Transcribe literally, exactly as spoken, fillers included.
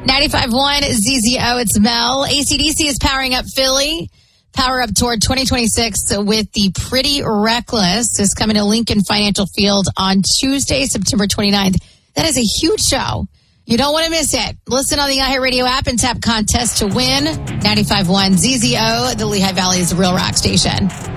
ninety-five point one Z Z O, it's Mel. A C D C is powering up Philly. Power Up Tour twenty twenty-six with the Pretty Reckless is coming to Lincoln Financial Field on Tuesday, September twenty-ninth. That is a huge show. You don't want to miss it. Listen on the iHeartRadio app and tap contest to win. ninety-five point one Z Z O, the Lehigh Valley's Real Rock Station.